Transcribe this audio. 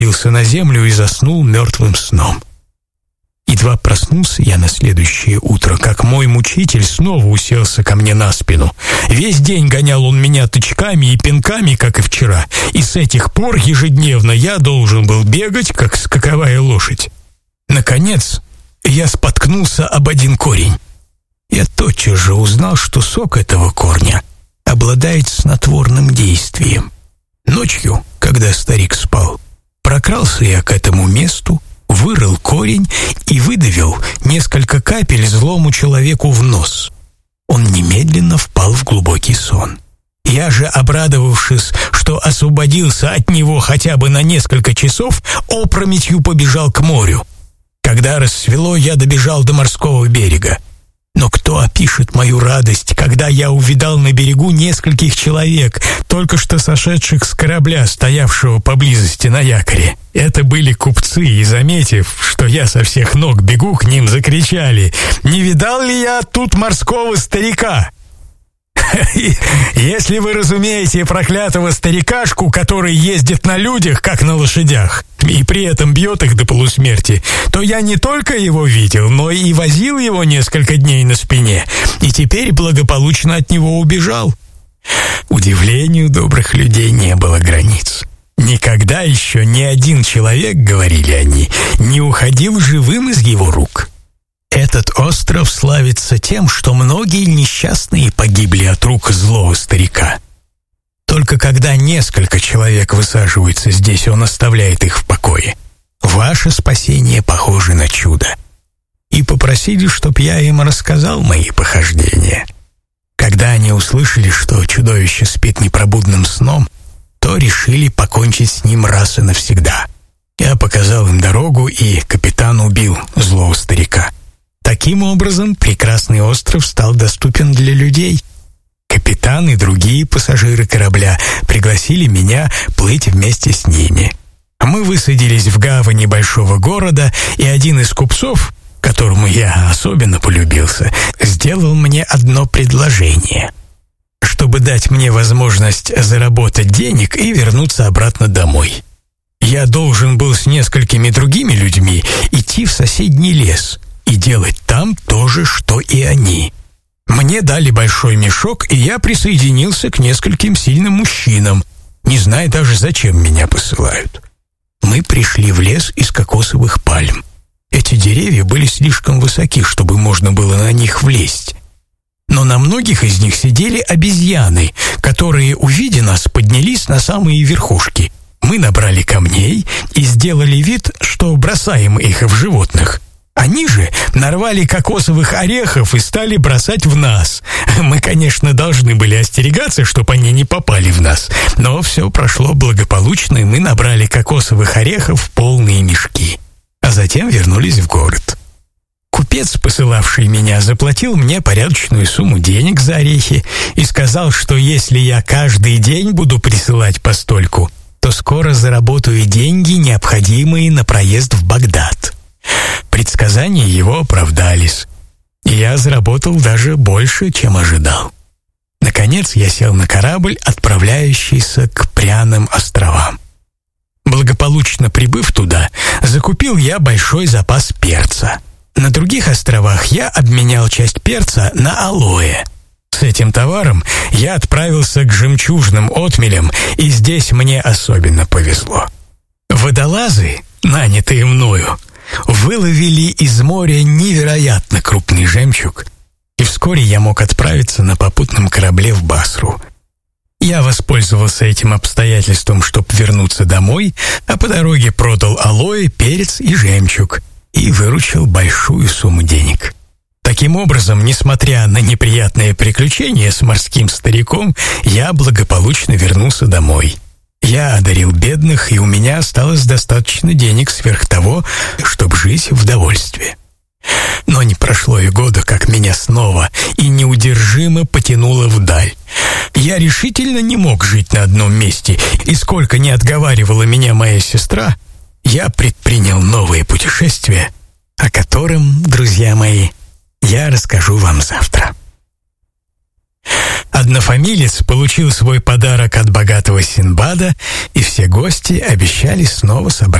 свалился на землю и заснул мертвым сном. Едва проснулся я на следующее утро, как мой мучитель снова уселся ко мне на спину. Весь день гонял он меня тычками и пинками, как и вчера, и с этих пор ежедневно я должен был бегать, как скаковая лошадь. Наконец, я споткнулся об один корень. Я тотчас же узнал, что сок этого корня обладает снотворным действием. Ночью, когда старик спал, прокрался я к этому месту, вырыл корень и выдавил несколько капель злому человеку в нос. Он немедленно впал в глубокий сон. Я же, обрадовавшись, что освободился от него хотя бы на несколько часов, опрометью побежал к морю. Когда рассвело, я добежал до морского берега. Но кто опишет мою радость, когда я увидал на берегу нескольких человек, только что сошедших с корабля, стоявшего поблизости на якоре? Это были купцы, и, заметив, что я со всех ног бегу к ним, закричали: «Не видал ли я тут морского старика?» Если вы разумеете проклятого старикашку, который ездит на людях, как на лошадях, и при этом бьет их до полусмерти, то я не только его видел, но и возил его несколько дней на спине, и теперь благополучно от него убежал. Удивлению добрых людей не было границ. Никогда еще ни один человек, говорили они, не уходил живым из его рук. Этот остров славится тем, что многие несчастные погибли от рук злого старика. Только когда несколько человек высаживаются здесь, он оставляет их в покое. Ваше спасение похоже на чудо. И попросили, чтоб я им рассказал мои похождения. Когда они услышали, что чудовище спит непробудным сном, то решили покончить с ним раз и навсегда. Я показал им дорогу, и капитан убил злого старика. Таким образом, прекрасный остров стал доступен для людей. Капитан и другие пассажиры корабля пригласили меня плыть вместе с ними. Мы высадились в гавани большого города, и один из купцов, которому я особенно полюбился, сделал мне одно предложение, чтобы дать мне возможность заработать денег и вернуться обратно домой. Я должен был с несколькими другими людьми идти в соседний лес и делать там то же, что и они. Мне дали большой мешок, и я присоединился к нескольким сильным мужчинам, не зная даже, зачем меня посылают. Мы пришли в лес из кокосовых пальм. Эти деревья были слишком высоки, чтобы можно было на них влезть. Но на многих из них сидели обезьяны, которые, увидя нас, поднялись на самые верхушки. Мы набрали камней и сделали вид, что бросаем их в животных. Они же нарвали кокосовых орехов и стали бросать в нас. Мы, конечно, должны были остерегаться, чтобы они не попали в нас, но все прошло благополучно, и мы набрали кокосовых орехов в полные мешки, а затем вернулись в город. Купец, посылавший меня, заплатил мне порядочную сумму денег за орехи и сказал, что если я каждый день буду присылать постольку, то скоро заработаю деньги, необходимые на проезд в Багдад. Предсказания его оправдались, и я заработал даже больше, чем ожидал. Наконец я сел на корабль, отправляющийся к Пряным островам. Благополучно прибыв туда, закупил я большой запас перца. На других островах я обменял часть перца на алоэ. С этим товаром я отправился к жемчужным отмелям, и здесь мне особенно повезло. Водолазы, нанятые мною, выловили из моря невероятно крупный жемчуг, и вскоре я мог отправиться на попутном корабле в Басру. Я воспользовался этим обстоятельством, чтобы вернуться домой, а по дороге продал алоэ, перец и жемчуг и выручил большую сумму денег. Таким образом, несмотря на неприятные приключения с морским стариком, я благополучно вернулся домой. Я одарил бедных, и у меня осталось достаточно денег сверх того, чтобы жить в довольстве. Но не прошло и года, как меня снова и неудержимо потянуло вдаль. Я решительно не мог жить на одном месте, и сколько ни отговаривала меня моя сестра, я предпринял новое путешествие, о котором, друзья мои, я расскажу вам завтра. Однофамилец получил свой подарок от богатого Синдбада, и все гости обещали снова собраться